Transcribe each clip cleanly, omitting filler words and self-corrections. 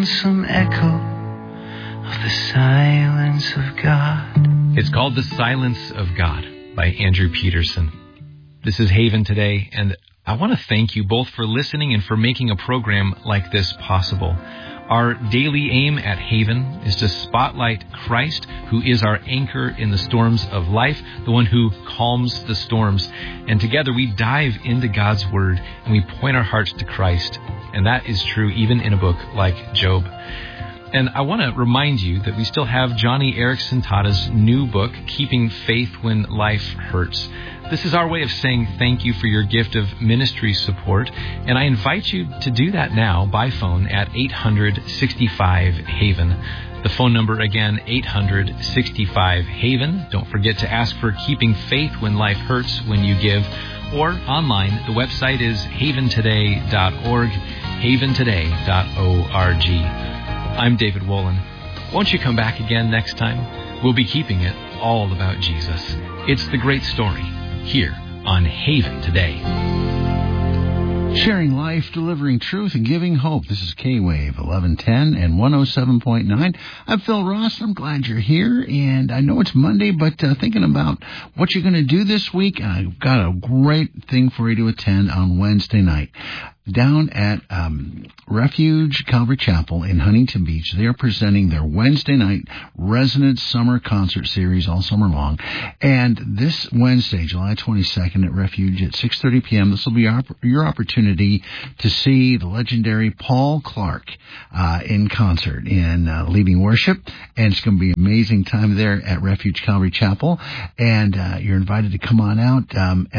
lonesome echo of the silence of God. It's called The Silence of God by Andrew Peterson. This is Haven Today, and I want to thank you both for listening and for making a program like this possible. Our daily aim at Haven is to spotlight Christ, who is our anchor in the storms of life, the one who calms the storms. And together we dive into God's Word and we point our hearts to Christ. And that is true even in a book like Job. And I want to remind you that we still have Johnny Erickson Tada's new book, Keeping Faith When Life Hurts. This is our way of saying thank you for your gift of ministry support, and I invite you to do that now by phone at 800-65-HAVEN. The phone number again, 800-65-HAVEN. Don't forget to ask for Keeping Faith When Life Hurts when you give, or online. The website is haventoday.org, haventoday.org. I'm David Wolin. Won't you come back again next time? We'll be keeping it all about Jesus. It's the great story here on Haven Today. Sharing life, delivering truth, and giving hope. This is K-Wave 1110 and 107.9. I'm Phil Ross. I'm glad you're here. And I know it's Monday, but thinking about what you're going to do this week, I've got a great thing for you to attend on Wednesday night. Down at Refuge Calvary Chapel in Huntington Beach, they are presenting their Wednesday night Resonance Summer Concert Series all summer long. And this Wednesday, July 22nd at Refuge at 6:30 p.m., this will be your opportunity to see the legendary Paul Clark in concert in leading worship. And it's going to be an amazing time there at Refuge Calvary Chapel. And you're invited to come on out.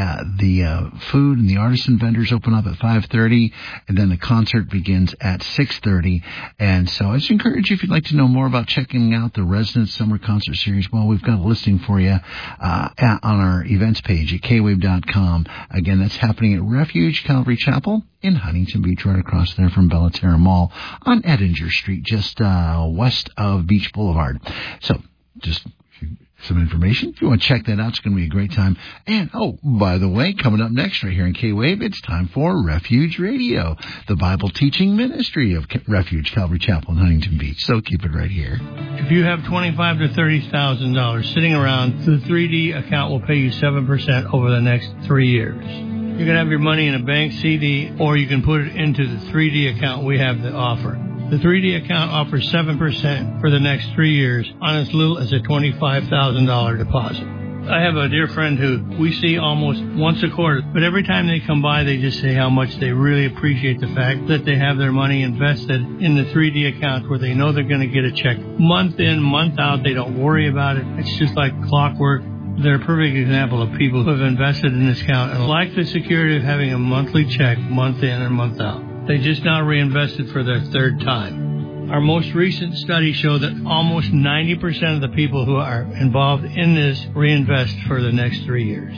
The food and the artisan vendors open up at 5:30. And then the concert begins at 6:30. And so I just encourage you, if you'd like to know more about checking out the Resonance Summer Concert Series, well, we've got a listing for you on our events page at kwave.com. Again, that's happening at Refuge Calvary Chapel in Huntington Beach, right across there from Bellaterra Mall on Edinger Street, just west of Beach Boulevard. So just some information. If you want to check that out, it's going to be a great time. And, oh, by the way, coming up next right here in K-Wave, it's time for Refuge Radio, the Bible teaching ministry of Refuge Calvary Chapel in Huntington Beach. So keep it right here. If you have $25,000 to $30,000 sitting around, the 3D account will pay you 7% over the next 3 years. You can have your money in a bank CD, or you can put it into the 3D account we have to offer. The 3D account offers 7% for the next 3 years on as little as a $25,000 deposit. I have a dear friend who we see almost once a quarter, but every time they come by, they just say how much they really appreciate the fact that they have their money invested in the 3D account where they know they're going to get a check month in, month out. They don't worry about it. It's just like clockwork. They're a perfect example of people who have invested in this account and like the security of having a monthly check month in and month out. They just now reinvested for their third time. Our most recent study showed that almost 90% of the people who are involved in this reinvest for the next 3 years.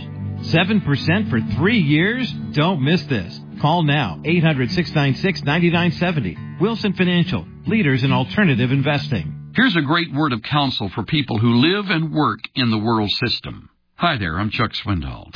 7% for 3 years? Don't miss this. Call now, 800-696-9970. Wilson Financial, leaders in alternative investing. Here's a great word of counsel for people who live and work in the world system. Hi there, I'm Chuck Swindoll.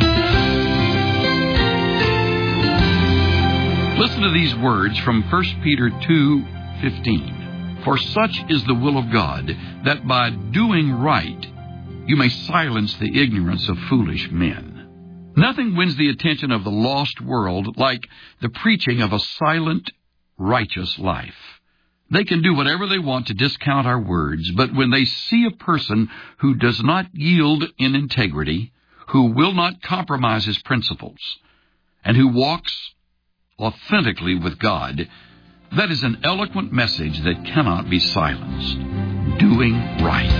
Listen to these words from 1 Peter 2:15. For such is the will of God, that by doing right you may silence the ignorance of foolish men. Nothing wins the attention of the lost world like the preaching of a silent, righteous life. They can do whatever they want to discount our words, but when they see a person who does not yield in integrity, who will not compromise his principles, and who walks authentically with God, that is an eloquent message that cannot be silenced. Doing right.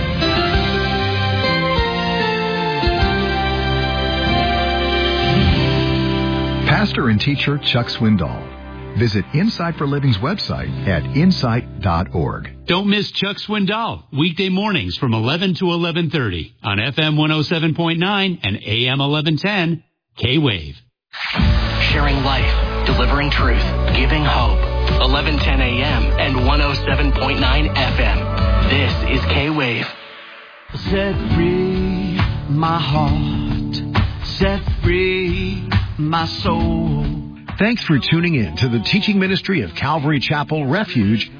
Pastor and teacher Chuck Swindoll. Visit Insight for Living's website at insight.org. Don't miss Chuck Swindoll, weekday mornings from 11 to 11:30 on FM 107.9 and AM 1110, K-Wave. Sharing life, delivering truth, giving hope. 1110 AM and 107.9 FM. This is K-Wave. Set free my heart, set free my soul. Thanks for tuning in to the teaching ministry of Calvary Chapel Refuge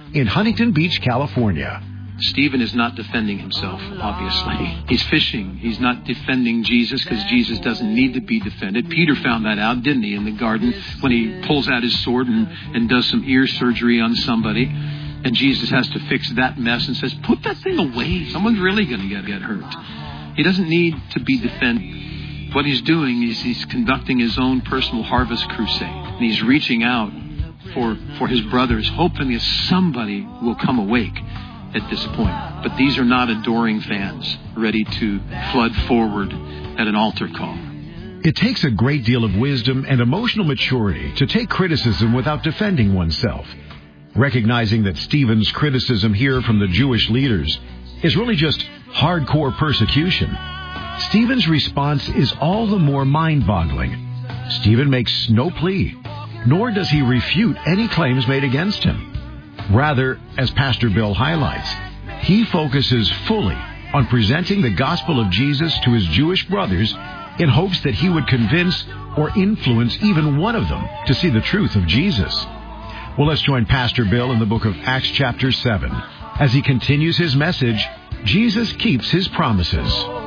in Huntington Beach, California. Stephen is not defending himself, obviously. He's fishing. He's not defending Jesus because Jesus doesn't need to be defended. Peter found that out, didn't he, in the garden when he pulls out his sword and does some ear surgery on somebody. And Jesus has to fix that mess and says, put that thing away. Someone's really going to get hurt. He doesn't need to be defended. What he's doing is he's conducting his own personal harvest crusade. And he's reaching out for his brothers, hoping that somebody will come awake at this point. But these are not adoring fans ready to flood forward at an altar call. It takes a great deal of wisdom and emotional maturity to take criticism without defending oneself. Recognizing that Stephen's criticism here from the Jewish leaders is really just hardcore persecution, Stephen's response is all the more mind-boggling. Stephen makes no plea, nor does he refute any claims made against him. Rather, as Pastor Bill highlights, he focuses fully on presenting the gospel of Jesus to his Jewish brothers in hopes that he would convince or influence even one of them to see the truth of Jesus. Well, let's join Pastor Bill in the book of Acts chapter 7. As he continues his message, Jesus keeps his promises.